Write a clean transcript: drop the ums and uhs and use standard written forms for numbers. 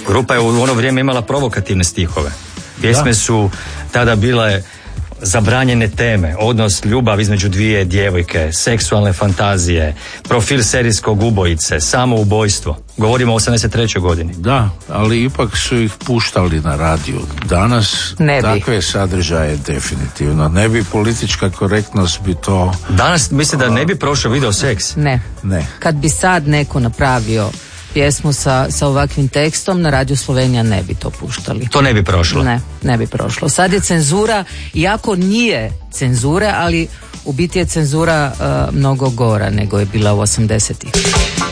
Grupa je u ono vrijeme imala provokativne stihove. Pjesme su tada bile zabranjene teme, odnos, ljubav između dvije djevojke, seksualne fantazije, profil serijskog ubojice, samoubojstvo. Govorimo o 83. godini. Da, ali ipak su ih puštali na radiju. Danas takve sadržaje definitivno. Ne bi politička korektnost bi to... Danas misli da ne bi prošao video seks? Ne. Kad bi sad neko napravio pjesmu sa ovakvim tekstom, na Radio Slovenija ne bi to puštali. To ne bi prošlo? Ne bi prošlo. Sad je cenzura, iako nije cenzura, ali u biti je cenzura mnogo gora nego je bila u 80-ih.